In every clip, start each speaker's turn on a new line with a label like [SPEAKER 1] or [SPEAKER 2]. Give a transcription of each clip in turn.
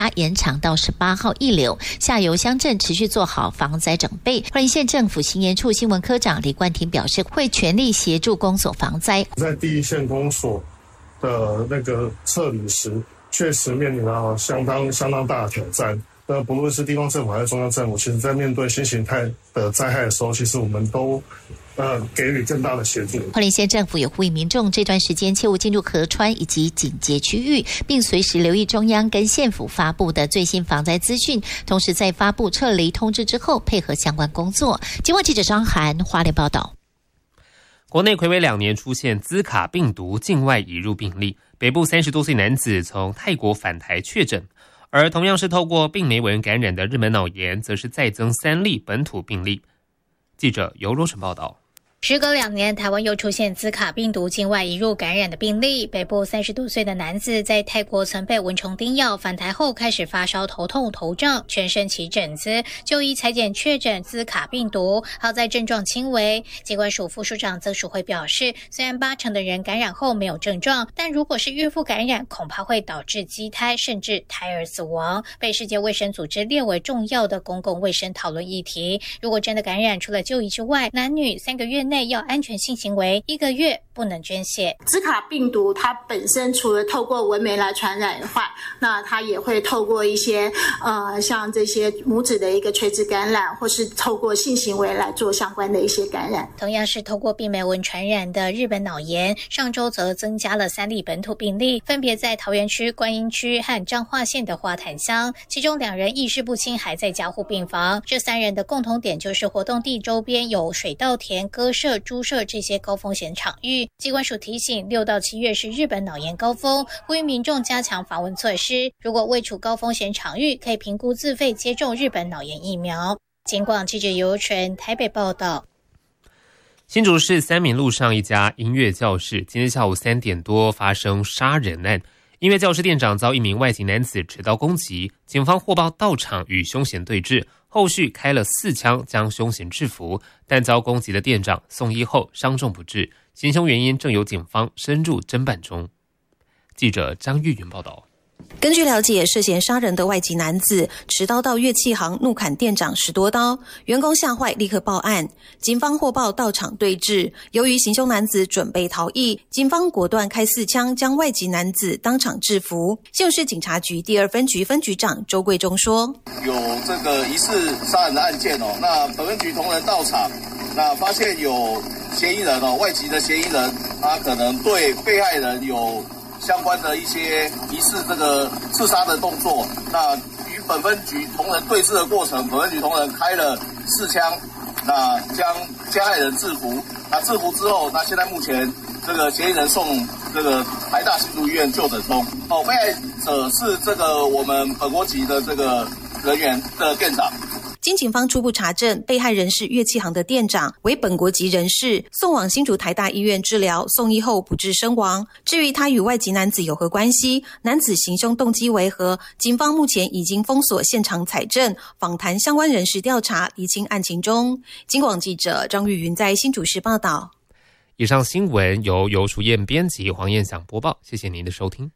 [SPEAKER 1] 延长到18号一流，下游乡镇持续做好防灾整备。花莲县政府新研处新闻科长李冠廷表示，会全力协助公所防灾。
[SPEAKER 2] 在第一线公所的那个撤离时，确实面临到相当大的挑战。不论是地方政府还是中央政府，其实在面对新形态的灾害的时候，其实我们都给予更大的协助。
[SPEAKER 1] 花莲县政府也呼吁民众这段时间切勿进入河川以及警戒区域，并随时留意中央跟县府发布的最新防灾资讯，同时在发布撤离通知之后配合相关工作。今晚记者张涵花莲报道。
[SPEAKER 3] 国内睽违2年出现兹卡病毒境外移入病例，北部30多岁男子从泰国返台确诊，而同样是透过病媒蚊感染的日本脑炎，则是再增3例本土病例。记者尤若晨报道。
[SPEAKER 4] 时隔2年，台湾又出现兹卡病毒境外移入感染的病例。北部30多岁的男子在泰国曾被蚊虫叮咬，返台后开始发烧、头痛、头胀，全身起疹子，就医采检确诊兹卡病毒，好在症状轻微。疾管署副署长曾淑慧表示，虽然80%的人感染后没有症状，但如果是孕妇感染，恐怕会导致畸胎甚至胎儿死亡，被世界卫生组织列为重要的公共卫生讨论议题。如果真的感染，除了就医之外，男女3个月内要安全性行为，1个月不能捐血。
[SPEAKER 5] 兹卡病毒它本身除了透过蚊媒来传染的话，那它也会透过一些像这些母子的一个垂直感染，或是透过性行为来做相关的一些感染。
[SPEAKER 4] 同样是透过病媒蚊传染的日本脑炎，上周则增加了3例本土病例，分别在桃园区、观音区和彰化县的花坛乡，其中2人意识不清，还在加护病房。这3人的共同点就是活动地周边有水稻田、鸽舍、猪舍这些高风险场域。疾管署提醒，6到7月是日本脑炎高峰，呼吁民众加强防蚊措施。如果位处高风险场域，可以评估自费接种日本脑炎疫苗。警广记者尤纯台北报道。
[SPEAKER 3] 新竹市三民路上一家音乐教室，今天下午3点多发生杀人案。音乐教室店长遭一名外籍男子持刀攻击，警方获报到场与凶嫌对峙，后续开了4枪将凶嫌制服，但遭攻击的店长送医后伤重不治，行凶原因正由警方深入侦办中。记者张玉云报道。
[SPEAKER 6] 根据了解，涉嫌杀人的外籍男子持刀到乐器行怒砍店长10多刀，员工吓坏立刻报案，警方获报到场对峙。由于行凶男子准备逃逸，警方果断开4枪将外籍男子当场制服。新竹市警察局第2分局分局长周贵忠说，
[SPEAKER 7] 有这个疑似杀人的案件那本分局同仁到场，那发现有嫌疑人外籍的嫌疑人，他可能对被害人有相关的一些疑似这个刺杀的动作，那与本分局同仁对峙的过程，本分局同仁开了4枪，那将加害人制服。那制服之后，那现在目前这个嫌疑人送这个台大新竹医院就诊中。被害者是这个我们本国籍的这个人员的店长。
[SPEAKER 6] 经警方初步查证，被害人是乐器行的店长，为本国籍人士，送往新竹台大医院治疗，送医后不治身亡。至于他与外籍男子有何关系，男子行凶动机为何，警方目前已经封锁现场采证，访谈相关人士调查，厘清案情中。警广记者张玉云在新竹市报道。
[SPEAKER 3] 以上新闻由游淑燕编辑，黄燕想播报，谢谢您的收听。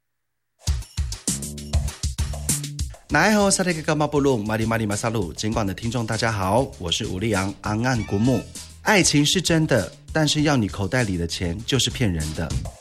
[SPEAKER 8] 那好，萨利格马布鲁马里马里马萨鲁，尽管的听众大家好，我是吴立阳安安古木。爱情是真的，但是要你口袋里的钱就是骗人的。